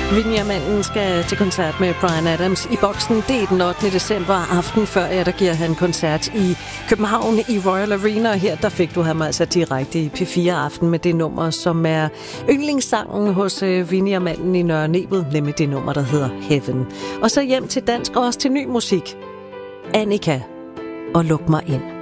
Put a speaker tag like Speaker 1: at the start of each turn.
Speaker 1: Vinjermanden skal til koncert med Bryan Adams i Boksen. Det er den 8. december aften før, der giver han koncert i København i Royal Arena. Og her der fik du ham altså direkte i P4 Aften med det nummer, som er yndlingssangen hos Vinjermanden i Nørre Nebel, nemlig det nummer, der hedder Heaven. Og så hjem til dansk og også til ny musik. Annika og Luk mig ind.